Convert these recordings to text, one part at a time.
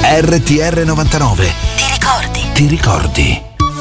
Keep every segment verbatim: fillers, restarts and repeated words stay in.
R T R novantanove. Ti ricordi? Ti ricordi?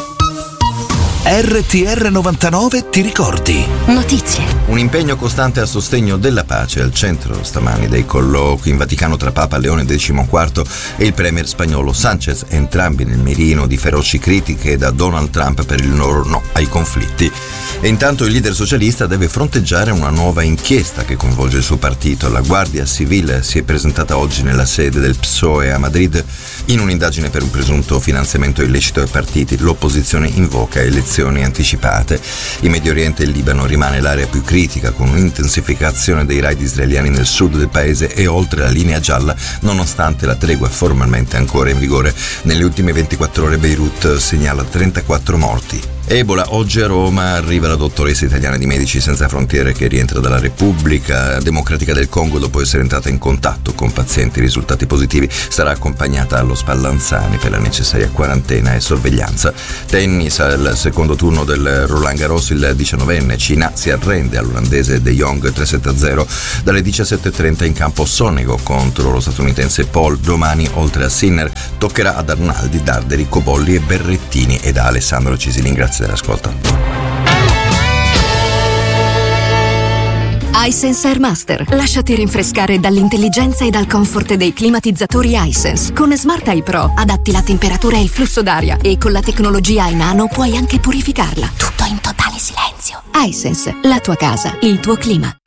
R T R novantanove ti ricordi? Notizie. Un impegno costante a sostegno della pace al centro stamani dei colloqui in Vaticano tra Papa Leone diciquattro e il premier spagnolo Sánchez, entrambi nel mirino di feroci critiche da Donald Trump per il loro no ai conflitti. E intanto il leader socialista deve fronteggiare una nuova inchiesta che coinvolge il suo partito. La Guardia Civile si è presentata oggi nella sede del P S O E a Madrid in un'indagine per un presunto finanziamento illecito ai partiti. L'opposizione invoca elezioni anticipate. In Medio Oriente e il Libano rimane l'area più critica, con un'intensificazione dei raid israeliani nel sud del paese e oltre la linea gialla, nonostante la tregua formalmente ancora in vigore. Nelle ultime ventiquattro ore Beirut segnala trentaquattro morti. Ebola, oggi a Roma arriva la dottoressa italiana di Medici Senza Frontiere che rientra dalla Repubblica Democratica del Congo dopo essere entrata in contatto con pazienti risultati positivi. Sarà accompagnata allo Spallanzani per la necessaria quarantena e sorveglianza. Tennis, al secondo turno del Roland Garros il diciannovenne Cina si arrende all'olandese De Jong tre sette a zero. Dalle diciassette e trenta in campo Sonego contro lo statunitense Paul. Domani, oltre a Sinner, toccherà ad Arnaldi, Darderi, Cobolli e Berrettini. E da Alessandro Cisilin, grazie dell'ascolto. iSense Air Master. Lasciati rinfrescare dall'intelligenza e dal comfort dei climatizzatori iSense. Con Smart Eye Pro adatti la temperatura e il flusso d'aria e con la tecnologia iNano puoi anche purificarla. Tutto in totale silenzio. iSense, la tua casa, il tuo clima.